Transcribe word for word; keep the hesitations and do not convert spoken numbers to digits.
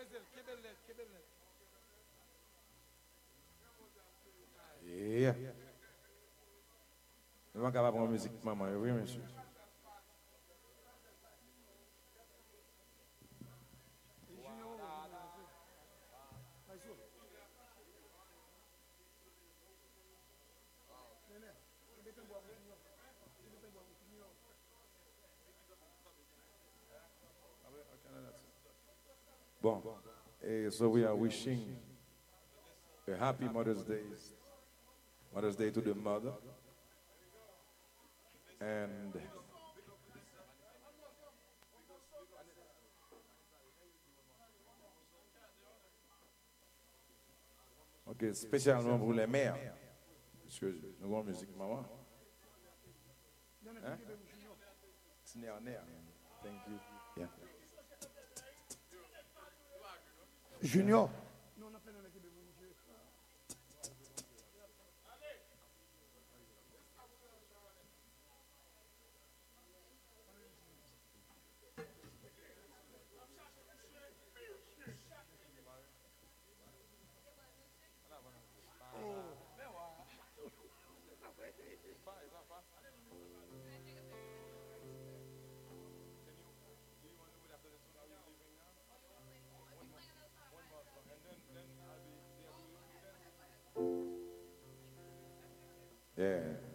Yeah. Nous sommes capables de prendre musique, maman. Oui, monsieur. Bon, eh, so we are wishing a happy Mother's Day, Mother's Day to the mother, and ok, spécialement pour les mères, parce que nous avons musique maman. Hein? Thank you. Yeah. Junior. Yeah.